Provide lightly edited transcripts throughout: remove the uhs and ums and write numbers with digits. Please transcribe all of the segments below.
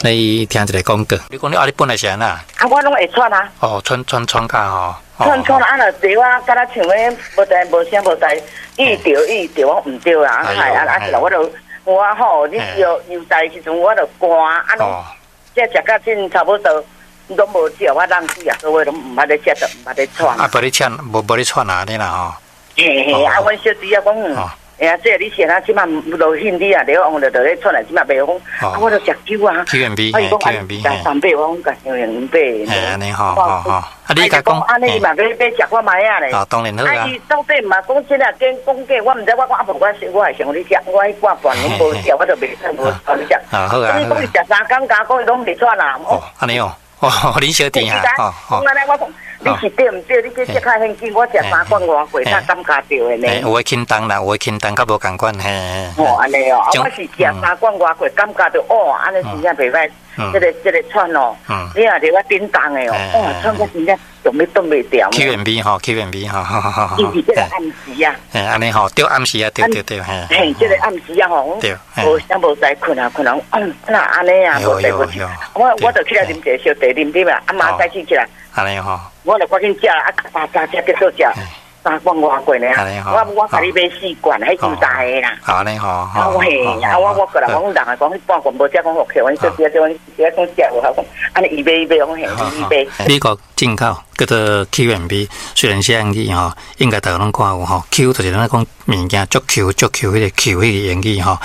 你听一个广告，你讲你本来是安那？ 我拢会喘啊。 哦，喘卡吼。 喘啊，就对我敢若像迄无代无声无代，伊对我唔对啊，是啦，我吼，你有代时阵我就寒，拢即食到真差不多。拢无食，我浪费啊，所以拢唔捌咧食，就唔捌咧喘。 无咧喘，无咧喘啊，你啦吼。 嘿，阮小弟啊讲，这你现在即马无兴趣啊，你往就咧喘来，即马袂讲，我就食酒啊。QMB，甲三百，我讲甲2百。 安尼吼。啊，你甲讲， 安尼嘛，要食我买啊咧。 啊，当然好啊。 伊到底嘛讲真啊，讲假，我毋知，我讲我会想你食，我迄挂饭拢无食，我就袂使无你食。 啊，好啊。 你讲伊食3工加，讲伊拢袂喘啊。 哦，安尼哦。哦，你小弟啊， 我讲你是对唔对？你这较现金，我食3罐外贵，较感觉到的呢。 有诶轻重啦，有诶轻重，较无共款嘿。 哦，安尼哦，我是食3罐外贵，感觉到哦，安尼真正袂歹。这个喘哦，你也伫我叮当的哦，喘个真正动要动袂掉。 QMB 吼，QMB 吼， 伊是这个暗时啊。 安尼吼，对暗时啊，对， 嘿，这个暗时啊吼，无想无在困啊，那安尼啊，无在无去。我就起来啉一小茶，啉啉啊，啊妈再起来。安尼吼，我就赶紧食啊，把吃结束食。3罐外贵呢，我甲你买4罐，迄就大个啦。 安尼吼， 嘿，我个人讲人啊，讲迄半罐无食，讲 OK， 阮小弟讲食无好，讲安尼伊买，讲嘿，伊买。 美国进口叫做 QMB， 虽然写英语吼，应该大家拢看有吼 ，Q 就是咱讲物件足 Q 迄个 Q 迄个英语吼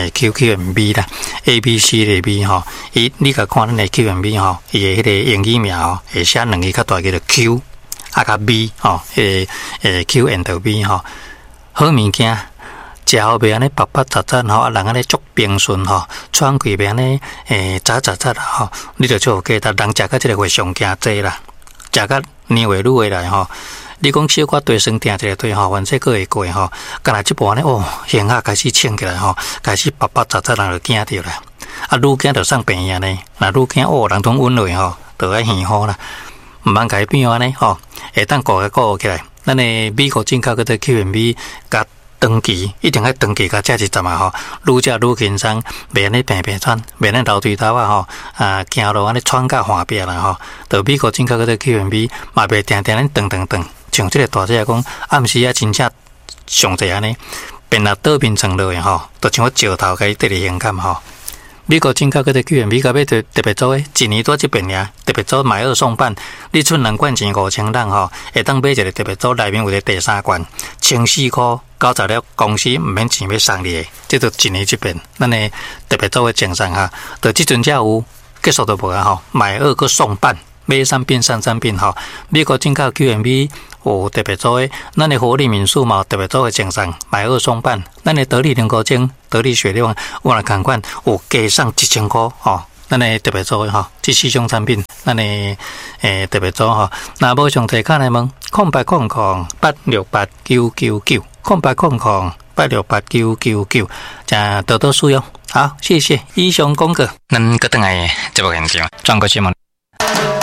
，QMB 啦 ，ABC 的 B 吼，你甲看咱的 QMB 吼，伊的迄个英语名吼，会写2个较大叫做 Q。啊，甲 B 吼，Q and B 吼，好物件，食好袂安尼白白杂杂吼，啊人安尼足平顺吼，喘气袂安尼杂吼，你着做加值，人食到即个会上惊济啦，食到年岁愈来吼，你讲小可对酸定一个对吼，反正个会过吼，干那即步安尼哦，血压开始清起来吼，开始白白杂杂人就惊着啦，啊愈惊着送病院呢，那愈惊哦人拢稳落吼，着爱幸好啦。毋通改变安尼吼，会当顾起来。咱的美国进口嗰个 QMB 甲长期一定要长期甲食一阵啊吼，愈食愈轻松，袂安尼病喘，袂安尼流水头啊吼，行路安尼喘甲滑壁啦吼。到美国进口嗰个 QMB 嘛袂定定咧顿，像即个大姐讲，暗时啊真正上济安尼，变啊倒面床落去吼，就像我石头甲伊得哩性感吼。美国进口嗰个 QMB 甲要特别做诶，1年多一遍尔，特别做买2送半，你出2罐钱5000人吼，会当买一个特别做，内面有个第3罐，14块，搞材料公司毋免钱要送你诶，这就1年一遍，咱诶特别做诶精神哈，到即阵才有结束都无啊吼，买2个送半，买3变3变吼，美国进口 QMB。有特别做诶，咱的活力民宿嘛，特别做诶精神，买2送半。咱的得力灵果精、得力雪亮，有来同款有加上1000块吼。咱的特别做诶吼，这4种产品，咱的特别做吼。那无上提卡来问，0800868999，0800868999，加多多使用。好，谢谢以上广告。咱个等下节目现场转过新闻。